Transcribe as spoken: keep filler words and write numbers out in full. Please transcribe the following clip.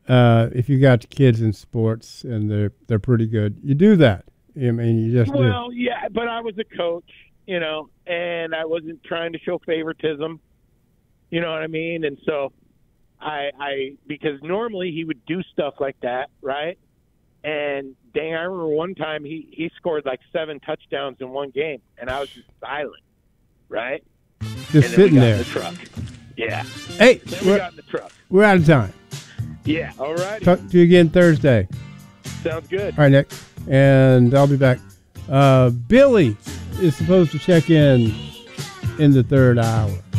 uh, if you got kids in sports and they're they're pretty good, you do that. I mean, you just well, do. yeah, but I was a coach, you know, and I wasn't trying to show favoritism. You know what I mean? And so I, I because normally he would do stuff like that, right? And dang, I remember one time he, he scored like seven touchdowns in one game, and I was just silent, right? Just sitting there. In the truck. Yeah. Hey, then we got in the truck. We're out of time. Yeah, all right. Talk to you again Thursday. Sounds good. All right, Nick. And I'll be back. Uh, Billy is supposed to check in in the third hour.